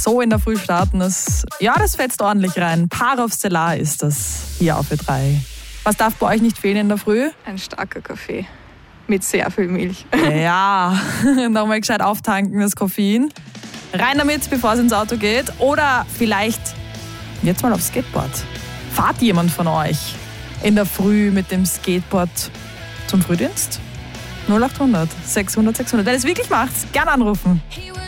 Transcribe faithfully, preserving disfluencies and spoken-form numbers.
so in der Früh starten, das, ja, das fetzt ordentlich rein. Parov Stellar ist das hier auf Ö drei. Was darf bei euch nicht fehlen in der Früh? Ein starker Kaffee mit sehr viel Milch. Ja, nochmal gescheit auftanken, das Koffein. Rein damit, bevor es ins Auto geht. Oder vielleicht jetzt mal aufs Skateboard. Fahrt jemand von euch in der Früh mit dem Skateboard zum Frühdienst? null acht hundert sechshundert sechshundert. Wenn ihr es wirklich macht, gerne anrufen.